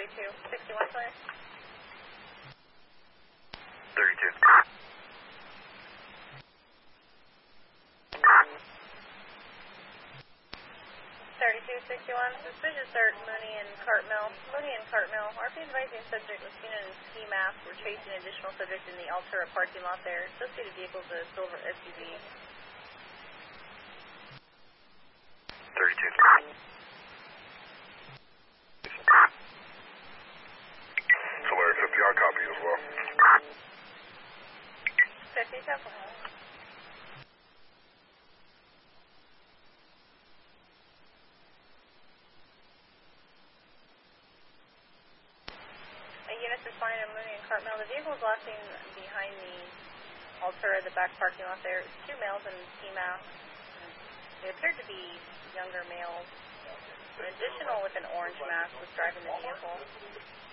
3261, clear. 32. 3261, suspicious start Mooney and Cartmill. RP advising subject was seen in ski mask. We're chasing additional subject in the Altura parking lot there. Associated vehicles, a silver SUV. 32. Solaris 50, I'll copy as well. 50, temple. Units responding to Mooney and Cartmill. The vehicle is lasting behind the Altura, the back parking lot there. Two males in ski masks. They appeared to be younger males. An additional with an orange mask was driving the vehicle.